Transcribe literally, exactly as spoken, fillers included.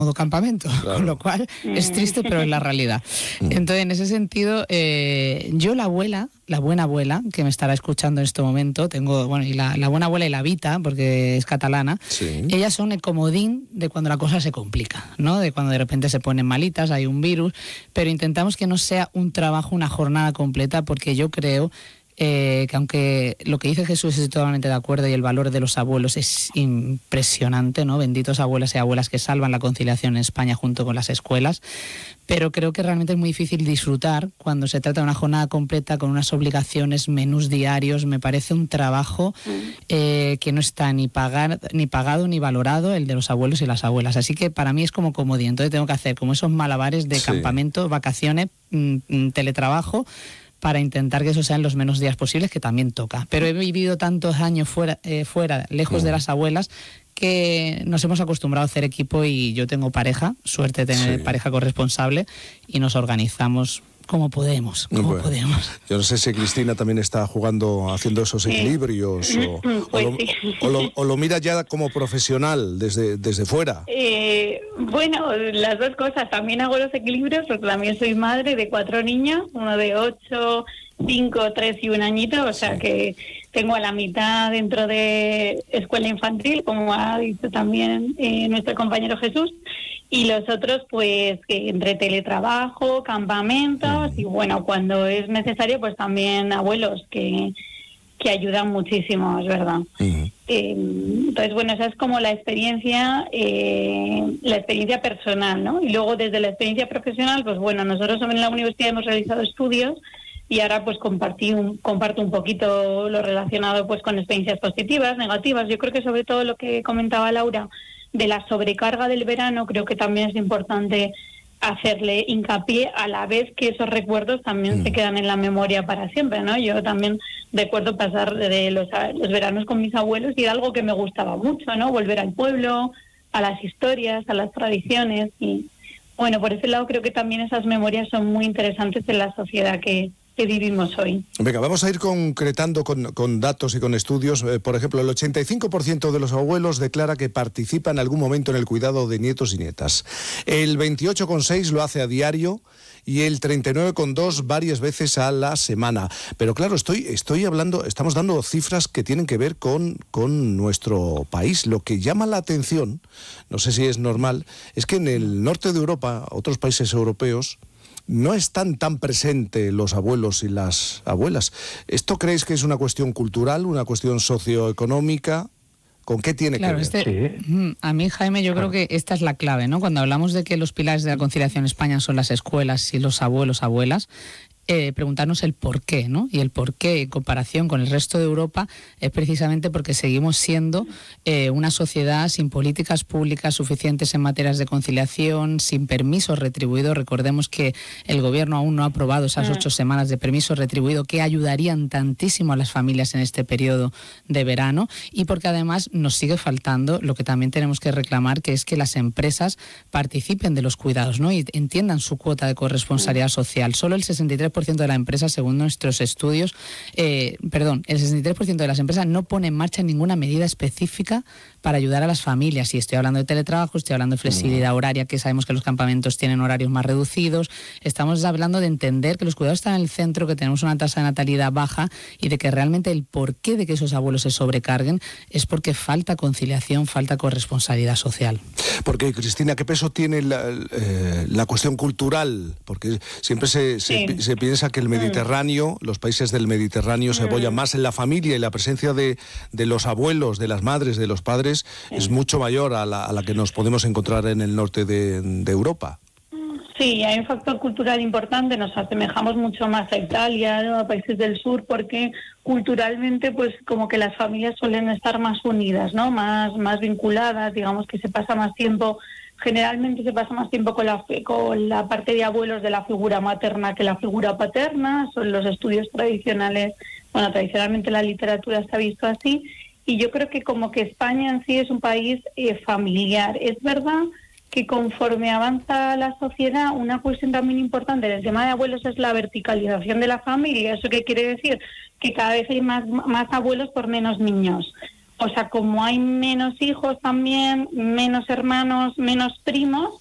modo campamento, claro. Con lo cual es triste, pero es la realidad. Entonces, en ese sentido, eh, yo la abuela, la buena abuela, que me estará escuchando en este momento, tengo, bueno, y la, la buena abuela y la Vita, porque es catalana, sí. Ellas son el comodín de cuando la cosa se complica, ¿no? De cuando de repente se ponen malitas, hay un virus, pero intentamos que no sea un trabajo, una jornada completa, porque yo creo Eh, que aunque lo que dice Jesús estoy totalmente de acuerdo y el valor de los abuelos es impresionante, ¿no? Benditos abuelas y abuelas que salvan la conciliación en España junto con las escuelas, pero creo que realmente es muy difícil disfrutar cuando se trata de una jornada completa con unas obligaciones, menús diarios. Me parece un trabajo eh, que no está ni, pagar, ni pagado ni valorado, el de los abuelos y las abuelas, así que para mí es como comodín. Entonces tengo que hacer como esos malabares de sí. Campamento, vacaciones, mm, teletrabajo, para intentar que eso sean los menos días posibles, que también toca. Pero he vivido tantos años fuera, eh, fuera lejos mm. de las abuelas, que nos hemos acostumbrado a hacer equipo, y yo tengo pareja, suerte de tener sí. pareja corresponsable, y nos organizamos como podemos, como bueno, podemos. Yo no sé si Cristina también está jugando, haciendo esos equilibrios, sí. o, pues o, lo, sí. o, lo, o lo mira ya como profesional, desde, desde fuera. Eh, bueno, las dos cosas. También hago los equilibrios, porque también soy madre de cuatro niños, uno de ocho, cinco, tres y un añito, o sea sí. que tengo a la mitad dentro de escuela infantil, como ha dicho también eh, nuestro compañero Jesús, y los otros pues que entre teletrabajo, campamentos, y bueno, cuando es necesario pues también abuelos que, que ayudan muchísimo, es verdad. Uh-huh. Eh, entonces bueno, esa es como la experiencia, eh, la experiencia personal, ¿no? Y luego desde la experiencia profesional, pues bueno, nosotros en la universidad hemos realizado estudios, y ahora pues compartí un, comparto un poquito lo relacionado pues con experiencias positivas, negativas. Yo creo que sobre todo lo que comentaba Laura de la sobrecarga del verano, creo que también es importante hacerle hincapié, a la vez que esos recuerdos también mm. se quedan en la memoria para siempre, ¿no? Yo también recuerdo pasar de los, los veranos con mis abuelos, y era algo que me gustaba mucho, ¿no? Volver al pueblo, a las historias, a las tradiciones, y bueno, por ese lado creo que también esas memorias son muy interesantes en la sociedad que que vivimos hoy. Venga, vamos a ir concretando con, con datos y con estudios. Eh, por ejemplo, el ochenta y cinco por ciento de los abuelos declara que participa en algún momento en el cuidado de nietos y nietas. El veintiocho coma seis por ciento lo hace a diario, y el treinta y nueve coma dos por ciento varias veces a la semana. Pero claro, estoy, estoy hablando, estamos dando cifras que tienen que ver con, con nuestro país. Lo que llama la atención, no sé si es normal, es que en el norte de Europa, otros países europeos, no están tan presentes los abuelos y las abuelas. ¿Esto creéis que es una cuestión cultural, una cuestión socioeconómica? ¿Con qué tiene claro, que ver? Este, sí. A mí, Jaime, yo claro. creo que esta es la clave, ¿no? Cuando hablamos de que los pilares de la conciliación en España son las escuelas y los abuelos, abuelas, Eh, preguntarnos el por qué, ¿no? Y el por qué en comparación con el resto de Europa es precisamente porque seguimos siendo eh, una sociedad sin políticas públicas suficientes en materias de conciliación, sin permisos retribuidos. Recordemos que el gobierno aún no ha aprobado esas ocho semanas de permiso retribuido que ayudarían tantísimo a las familias en este periodo de verano, y porque además nos sigue faltando lo que también tenemos que reclamar, que es que las empresas participen de los cuidados, ¿no? Y entiendan su cuota de corresponsabilidad social. Solo el sesenta y tres por ciento de la empresa, según nuestros estudios, eh, perdón, el sesenta y tres por ciento de las empresas no pone en marcha ninguna medida específica para ayudar a las familias. Y estoy hablando de teletrabajo, estoy hablando de flexibilidad horaria, que sabemos que los campamentos tienen horarios más reducidos. Estamos hablando de entender que los cuidados están en el centro, que tenemos una tasa de natalidad baja, y de que realmente el porqué de que esos abuelos se sobrecarguen es porque falta conciliación, falta corresponsabilidad social. Porque, Cristina, ¿qué peso tiene la, eh, la cuestión cultural? Porque siempre se, se, sí. se piensa que el Mediterráneo, mm. los países del Mediterráneo mm. se apoyan más en la familia, y la presencia de, de los abuelos, de las madres, de los padres, sí. es mucho mayor a la, a la que nos podemos encontrar en el norte de, de Europa. Sí, hay un factor cultural importante, nos asemejamos mucho más a Italia, ¿no? A países del sur, porque culturalmente pues como que las familias suelen estar más unidas, ¿no? Más, más vinculadas, digamos que se pasa más tiempo, generalmente se pasa más tiempo con la, con la parte de abuelos de la figura materna que la figura paterna. Son los estudios tradicionales, bueno, tradicionalmente la literatura se ha visto así, y yo creo que como que España en sí es un país eh, familiar. Es verdad que conforme avanza la sociedad, una cuestión también importante en el tema de abuelos es la verticalización de la familia. ¿Eso qué quiere decir? Que cada vez hay más, más abuelos por menos niños. O o sea, como hay menos hijos también, menos hermanos, menos primos,